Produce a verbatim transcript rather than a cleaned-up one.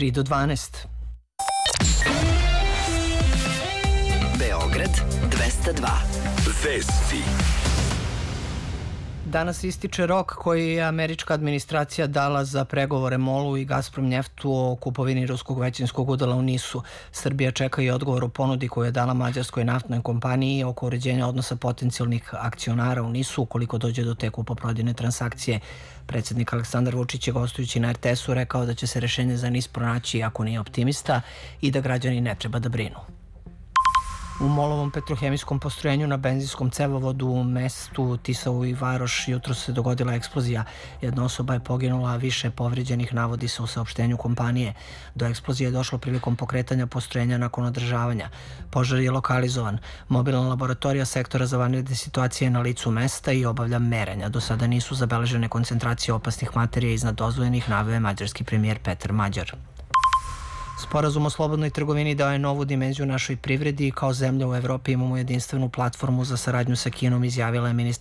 tri do dvanaest. Beograd dvesta dva. Vesti. Danas ističe rok koji je američka administracija dala za pregovore MOL-u i Gazprom Njeftu o kupovini ruskog većinskog udela u NIS-u. Srbija čeka i odgovor o ponudi koju je dala mađarskoj naftnoj kompaniji oko uređenja odnosa potencijalnih akcionara u NIS-u ukoliko dođe do te kupoprodajne transakcije. Predsjednik Aleksandar Vučić je gostujući na er te esu rekao da će se rešenje za NIS pronaći ako nije optimista i da građani ne treba da brinu. U MOL-ovom petrohemijskom postrojenju na benzinskom cevovodu u mestu Tisao i Varoš jutro se dogodila eksplozija. Jedna osoba je poginula, a više povređenih, navodi se u saopštenju kompanije. Do eksplozije je došlo prilikom pokretanja postrojenja nakon održavanja. Požar je lokalizovan. Mobilna laboratorija sektora za vanredne situacije je na licu mesta i obavlja merenja. Do sada nisu zabeležene koncentracije opasnih materija iznad dozvoljenih, naveo je mađarski premijer Petar Mađar. Sporazum o slobodnoj trgovini dao je novu dimenziju našoj privredi i kao zemlja u Evropi imamo jedinstvenu platformu za saradnju sa Kinom, izjavila je ministar